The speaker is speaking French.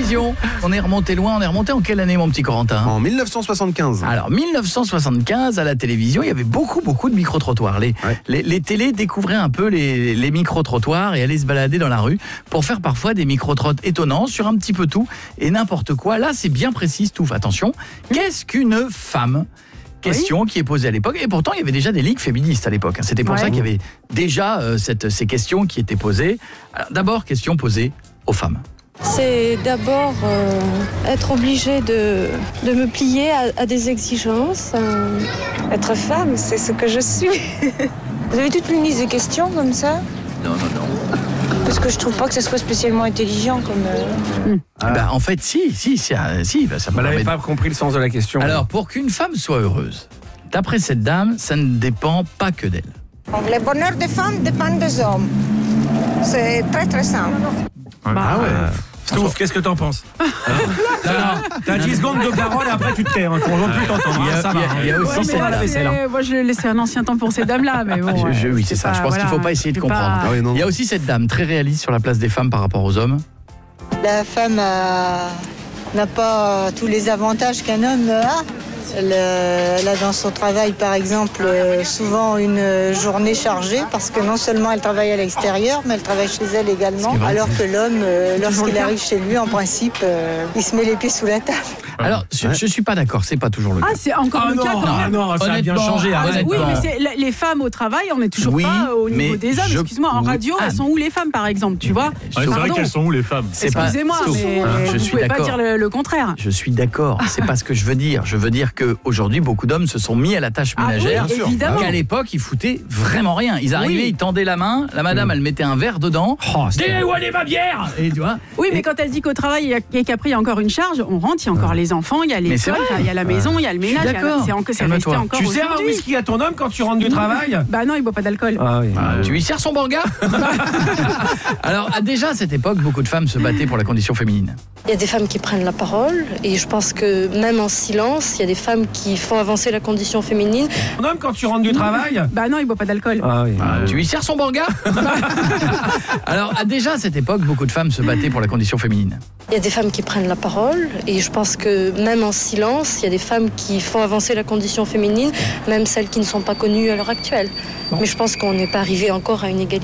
télévision. On est remonté loin, on est remonté en quelle année, mon petit Corentin ? En 1975. Alors, 1975, à la télévision, il y avait beaucoup de micro-trottoirs. Les télés découvraient un peu les micro-trottoirs et allaient se balader dans la rue pour faire parfois des micro-trottes étonnants sur un petit peu tout et n'importe quoi. Là, c'est bien précis, Stouff. Attention, qu'est-ce qu'une femme ? Question qui est posée à l'époque. Et pourtant, il y avait déjà des ligues féministes à l'époque. C'était pour ça qu'il y avait déjà ces questions qui étaient posées. Alors, d'abord, question posée aux femmes. C'est d'abord être obligé de me plier à des exigences. Être femme, c'est ce que je suis. Vous avez toute une liste de questions comme ça ? Non. Parce que je trouve pas que ça soit spécialement intelligent comme... En fait, si, ça Elle n'avait pas compris le sens de la question. Alors, pour qu'une femme soit heureuse, d'après cette dame, ça ne dépend pas que d'elle. Le bonheur des femmes dépend des hommes. C'est très très simple. Stouff, qu'est-ce que t'en penses? T'as 10 secondes de parole et après tu te tais, on ne veut plus t'entendre. Il y a aussi cette dame. Moi, je l'ai laissé un ancien temps pour ces dames-là, mais bon. Oui, c'est ça. Je pense qu'il ne faut pas essayer de comprendre. Il y a aussi cette dame très réaliste sur la place des femmes par rapport aux hommes. La femme n'a pas tous les avantages qu'un homme a. Elle a dans son travail, par exemple, souvent une journée chargée parce que non seulement elle travaille à l'extérieur, mais elle travaille chez elle également. Alors que l'homme, lorsqu'il arrive chez lui, en principe, il se met les pieds sous la table. Alors, je ne suis pas d'accord, c'est pas toujours le cas. Ah, c'est encore le cas quand même. Non, ça a bien changé. Oui, mais les femmes au travail, on n'est toujours pas au niveau des hommes. Excuse-moi, en radio, elles sont où les femmes, par exemple, tu vois? C'est vrai qu'elles sont où les femmes? Excusez-moi, mais vous ne pouvez pas dire le contraire. Je suis d'accord, c'est pas ce que je veux dire. Je veux dire qu'aujourd'hui, beaucoup d'hommes se sont mis à la tâche ménagère. Qu'à l'époque, ils foutaient vraiment rien. Ils arrivaient, ils tendaient la main, la madame, elle mettait un verre dedans. Où est ma bière? Et tu vois. Oui, mais quand elle dit qu'au travail et qu'après il y a encore une charge, on rentre, il y a encore les enfants, il y a l'école, il y a la maison, il y a le ménage. C'est resté encore. Tu sers un whisky à ton homme quand tu rentres du travail? Bah non, il boit pas d'alcool. Tu lui sers son banga? Alors, déjà à cette époque, beaucoup de femmes se battaient pour la condition féminine. Il y a des femmes qui prennent la parole et je pense que même en silence, il y a des femmes qui font avancer la condition féminine. Ton homme quand tu rentres du travail? Bah non, il boit pas d'alcool. Tu lui sers son banga? Alors, déjà à cette époque, beaucoup de femmes se battaient pour la condition féminine. Il y a des femmes qui prennent la parole et je pense que même en silence, il y a des femmes qui font avancer la condition féminine, même celles qui ne sont pas connues à l'heure actuelle. Mais je pense qu'on n'est pas arrivé encore à une égalité.